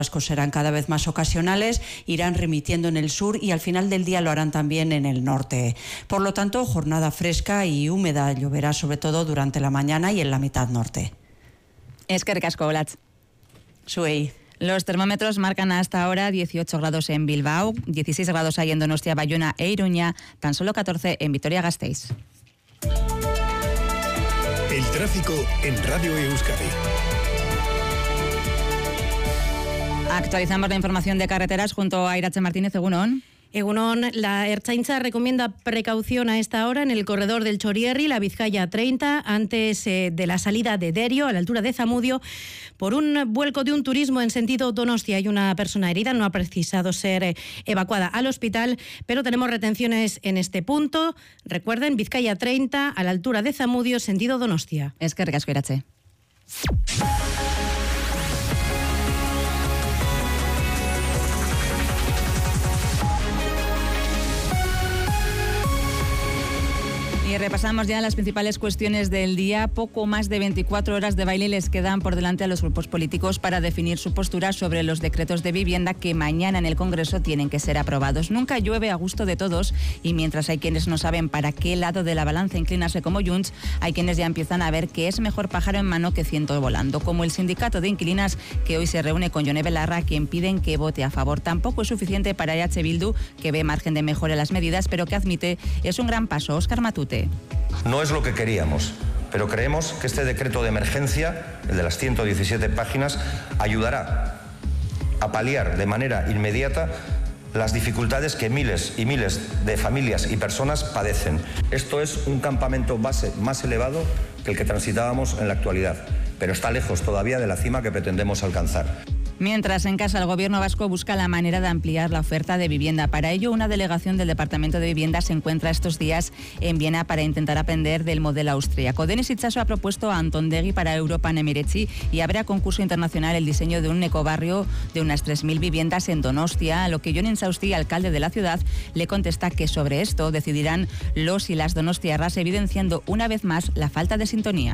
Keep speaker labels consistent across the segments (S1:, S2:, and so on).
S1: serán cada vez más ocasionales, irán remitiendo en el sur y al final del día lo harán también en el norte. Por lo tanto, jornada fresca y húmeda, lloverá sobre todo durante la mañana y en la mitad norte.
S2: Eskerrik asko, Olatz.
S1: Zuei.
S2: Los termómetros marcan hasta ahora 18 grados en Bilbao, 16 grados hay en Donostia, Bayona e Iruña, tan solo 14 en Vitoria-Gasteiz.
S3: El tráfico en Radio Euskadi.
S2: Actualizamos la información de carreteras junto a Irache Martínez. Egunon.
S4: Egunon, la Ertzaintza recomienda precaución a esta hora en el corredor del Txorierri, la Vizcaya 30, antes de la salida de Derio, a la altura de Zamudio, por un vuelco de un turismo en sentido Donostia. Hay una persona herida, no ha precisado ser evacuada al hospital, pero tenemos retenciones en este punto. Recuerden, Vizcaya 30, a la altura de Zamudio, sentido Donostia.
S2: Eskerrik asko, Irache. Y repasamos ya las principales cuestiones del día. Poco más de 24 horas de baile les quedan por delante a los grupos políticos para definir su postura sobre los decretos de vivienda que mañana en el Congreso tienen que ser aprobados. Nunca llueve a gusto de todos y mientras hay quienes no saben para qué lado de la balanza inclinarse como Junts, hay quienes ya empiezan a ver que es mejor pájaro en mano que ciento volando, como el sindicato de inquilinas que hoy se reúne con Yone Belarra, quien piden que vote a favor. Tampoco es suficiente para EH Bildu, que ve margen de mejora en las medidas, pero que admite es un gran paso. Óscar Matute.
S5: No es lo que queríamos, pero creemos que este decreto de emergencia, el de las 117 páginas, ayudará a paliar de manera inmediata las dificultades que miles y miles de familias y personas padecen. Esto es un campamento base más elevado que el que transitábamos en la actualidad, pero está lejos todavía de la cima que pretendemos alcanzar.
S2: Mientras en casa el Gobierno vasco busca la manera de ampliar la oferta de vivienda. Para ello, una delegación del Departamento de Vivienda se encuentra estos días en Viena para intentar aprender del modelo austríaco. Denis Itxaso ha propuesto a Antondegui para Europa Nemeretzi y habrá concurso internacional el diseño de un ecobarrio de unas 3.000 viviendas en Donostia, a lo que Jon Insausti, alcalde de la ciudad, le contesta que sobre esto decidirán los y las donostiarras, evidenciando una vez más la falta de sintonía.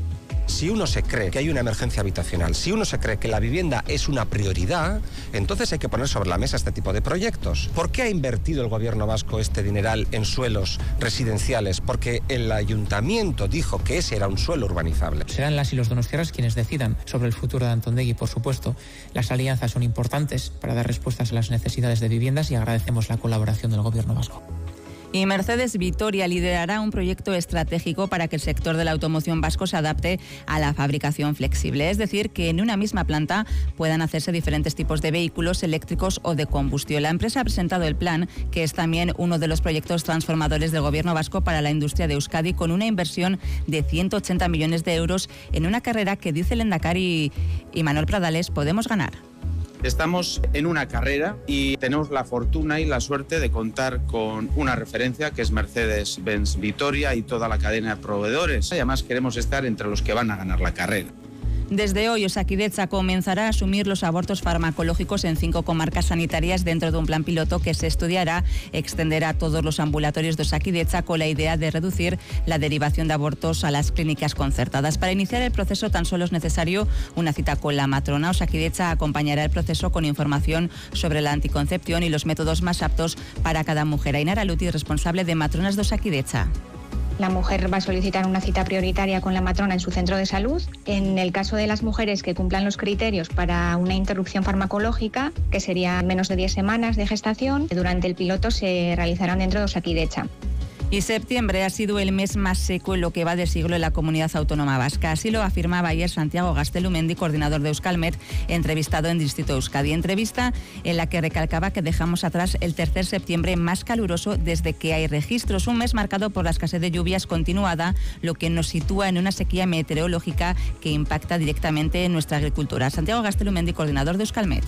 S6: Si uno se cree que hay una emergencia habitacional, si uno se cree que la vivienda es una prioridad, entonces hay que poner sobre la mesa este tipo de proyectos. ¿Por qué ha invertido el Gobierno vasco este dineral en suelos residenciales? Porque el ayuntamiento dijo que ese era un suelo urbanizable.
S7: Serán las y los donostiarras quienes decidan sobre el futuro de Antondegui, por supuesto. Las alianzas son importantes para dar respuestas a las necesidades de viviendas y agradecemos la colaboración del Gobierno vasco.
S2: Y Mercedes Vitoria liderará un proyecto estratégico para que el sector de la automoción vasco se adapte a la fabricación flexible. Es decir, que en una misma planta puedan hacerse diferentes tipos de vehículos eléctricos o de combustión. La empresa ha presentado el plan, que es también uno de los proyectos transformadores del Gobierno vasco para la industria de Euskadi, con una inversión de 180 millones de euros en una carrera que, dice el Lehendakari y Manuel Pradales, podemos ganar.
S8: Estamos en una carrera y tenemos la fortuna y la suerte de contar con una referencia que es Mercedes-Benz Vitoria y toda la cadena de proveedores. Además, queremos estar entre los que van a ganar la carrera.
S2: Desde hoy, Osakidetza comenzará a asumir los abortos farmacológicos en 5 comarcas sanitarias dentro de un plan piloto que se estudiará extender a todos los ambulatorios de Osakidetza con la idea de reducir la derivación de abortos a las clínicas concertadas. Para iniciar el proceso tan solo es necesario una cita con la matrona. Osakidetza acompañará el proceso con información sobre la anticoncepción y los métodos más aptos para cada mujer. Ainara Luti, responsable de Matronas de Osakidetza.
S9: La mujer va a solicitar una cita prioritaria con la matrona en su centro de salud. En el caso de las mujeres que cumplan los criterios para una interrupción farmacológica, que sería menos de 10 semanas de gestación, durante el piloto se realizarán dentro de Osakidetza.
S2: Y septiembre ha sido el mes más seco en lo que va de siglo en la comunidad autónoma vasca. Así lo afirmaba ayer Santiago Gaztelumendi, coordinador de Euskalmet, entrevistado en Distrito Euskadi. Entrevista en la que recalcaba que dejamos atrás el tercer septiembre más caluroso desde que hay registros. Un mes marcado por la escasez de lluvias continuada, lo que nos sitúa en una sequía meteorológica que impacta directamente en nuestra agricultura. Santiago Gaztelumendi, coordinador de Euskalmet.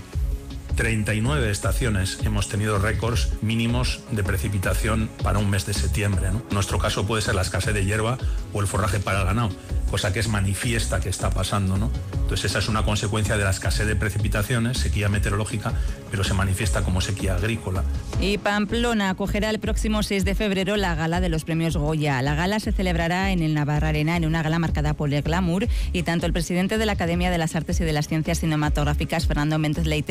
S10: 39 estaciones hemos tenido récords mínimos de precipitación para un mes de septiembre, ¿no? En nuestro caso puede ser la escasez de hierba o el forraje para el ganado. cosa que es manifiesta que está pasando, ¿no? Entonces esa es una consecuencia de la escasez de precipitaciones, sequía meteorológica, pero se manifiesta como sequía agrícola.
S2: Y Pamplona acogerá el próximo 6 de febrero la gala de los premios Goya. La gala se celebrará en el Navarra Arena, en una gala marcada por el glamour, y tanto el presidente de la Academia de las Artes y de las Ciencias Cinematográficas, Fernando Méndez Leite,